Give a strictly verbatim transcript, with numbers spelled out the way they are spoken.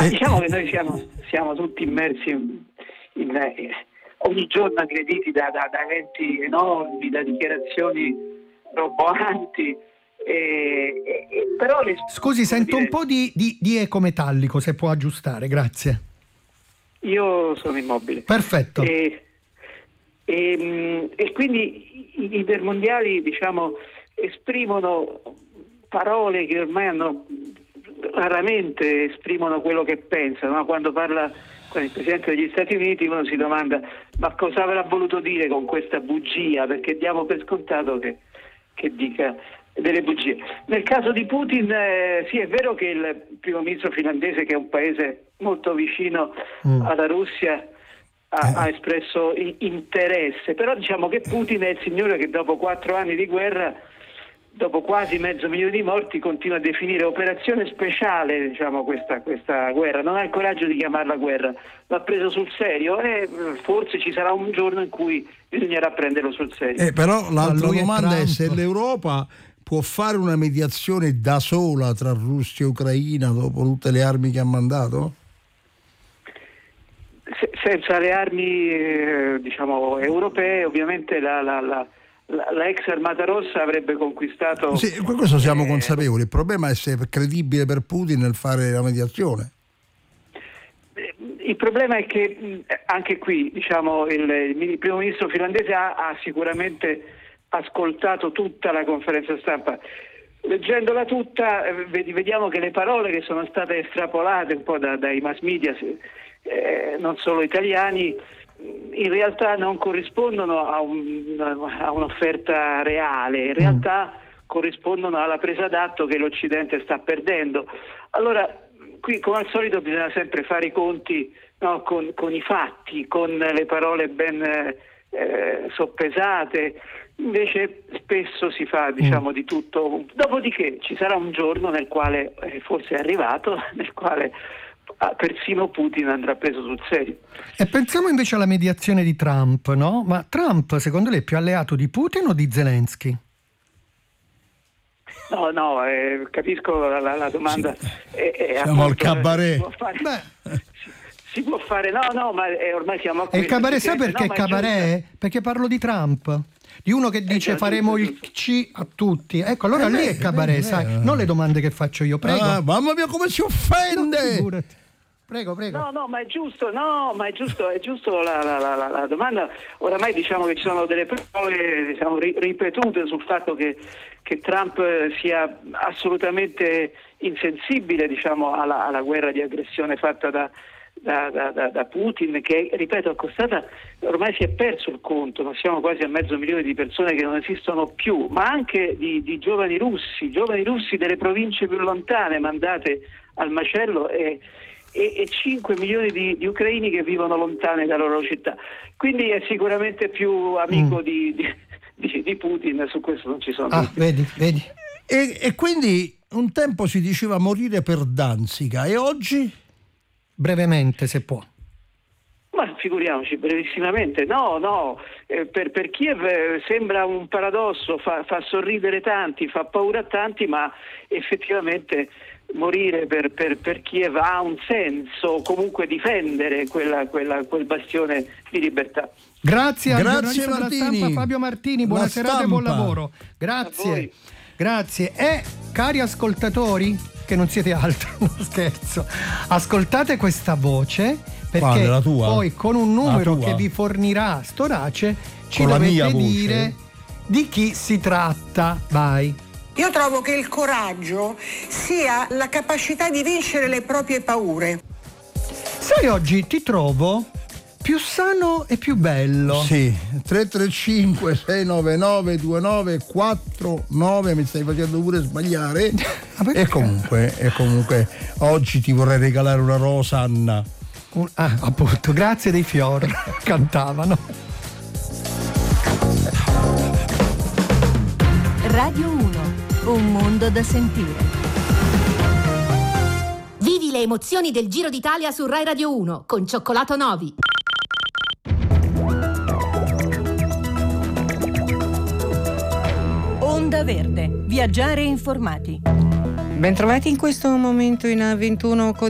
Ma diciamo che noi siamo, siamo tutti immersi in, in, eh, ogni giorno aggrediti da, da, da eventi enormi, da dichiarazioni roboanti. E, e, e, però le, Scusi, sento dire, un po' di, di, di eco metallico, se può aggiustare, grazie. Io sono immobile. Perfetto. E, e, e quindi i ipermondiali, diciamo, esprimono parole che ormai hanno raramente esprimono quello che pensano, no? Quando parla con il Presidente degli Stati Uniti uno si domanda ma cosa avrà voluto dire con questa bugia, perché diamo per scontato che, che dica delle bugie. Nel caso di Putin eh, sì, è vero che il primo ministro finlandese, che è un paese molto vicino mm. alla Russia, ha, eh. ha espresso interesse, però diciamo che Putin è il signore che dopo quattro anni di guerra, dopo quasi mezzo milione di morti, continua a definire operazione speciale, diciamo, questa, questa guerra. Non ha il coraggio di chiamarla guerra, l'ha preso sul serio e forse ci sarà un giorno in cui bisognerà prenderlo sul serio. Eh, però l'altra Ma domanda è, è se l'Europa può fare una mediazione da sola tra Russia e Ucraina dopo tutte le armi che ha mandato? Se, senza le armi eh, diciamo europee, ovviamente la, la, la la ex Armata Rossa avrebbe conquistato. Sì, questo siamo eh, consapevoli. Il problema è se è credibile per Putin nel fare la mediazione. Il problema è che anche qui, diciamo, il, il primo ministro finlandese ha, ha sicuramente ascoltato tutta la conferenza stampa. Leggendola tutta, vediamo che le parole che sono state estrapolate un po' da, dai mass media, eh, non solo italiani, in realtà non corrispondono a, un, a un'offerta reale, in realtà mm. corrispondono alla presa d'atto che l'Occidente sta perdendo. Allora, qui come al solito bisogna sempre fare i conti, no, con, con i fatti, con le parole ben eh, soppesate, invece spesso si fa, diciamo, mm. di tutto. Dopodiché ci sarà un giorno nel quale, eh, forse è arrivato, nel quale persino Putin andrà preso sul serio. E pensiamo invece alla mediazione di Trump, no? Ma Trump secondo lei è più alleato di Putin o di Zelensky? No, no, eh, capisco la, la, la domanda. Sì. È, è siamo al cabaret. Si può fare, Beh. Si, si può fare, no, no, ma è, ormai siamo a questo. E il cabaret sa perché no, è cabaret? Perché parlo di Trump. Di uno che dice faremo il C a tutti. Ecco, allora eh lì è cabaret, eh, sai, eh. non le domande che faccio io, prego. Ah, mamma mia, come si offende! No, Prego, prego. No, no, ma è giusto, no, ma è giusto, è giusto la, la, la, la domanda. Oramai diciamo che ci sono delle parole, diciamo, ripetute sul fatto che, che Trump sia assolutamente insensibile, diciamo, alla, alla guerra di aggressione fatta da, da, da, da Putin, che, ripeto, è costata, ormai si è perso il conto, ma siamo quasi a mezzo milione di persone che non esistono più, ma anche di, di giovani russi, giovani russi delle province più lontane mandate al macello e e cinque milioni di, di ucraini che vivono lontani dalle loro città. Quindi è sicuramente più amico mm. di, di, di Putin, su questo non ci sono ah, vedi, vedi. E, e quindi un tempo si diceva morire per Danzica, e oggi? Brevemente, se può. Ma figuriamoci, brevissimamente, no, no, eh, per, per Kiev eh, sembra un paradosso, fa, fa sorridere tanti, fa paura a tanti, ma effettivamente morire per, per, per Kiev ha un senso, comunque difendere quella, quella, quel bastione di libertà. Grazie al Grazie giornalista Martini. della stampa Fabio Martini, buona La serata stampa. e buon lavoro. Grazie, grazie. E cari ascoltatori, che non siete altro, non scherzo, ascoltate questa voce, perché Quale, la tua? poi con un numero tua? che vi fornirà Storace ci Con la mia dovete voce? dire di chi si tratta. Vai. Io trovo che il coraggio sia la capacità di vincere le proprie paure. Sai, oggi ti trovo più sano e più bello. Sì, tre tre cinque sei nove nove due nove quattro nove, mi stai facendo pure sbagliare. E comunque, e comunque oggi ti vorrei regalare una rosa, Anna. Un, ah, appunto, grazie dei fior cantavano. Radio uno, un mondo da sentire. Vivi le emozioni del Giro d'Italia su Rai Radio uno con Cioccolato Novi. Onda Verde, viaggiare informati. Bentrovati in questo momento in A ventuno con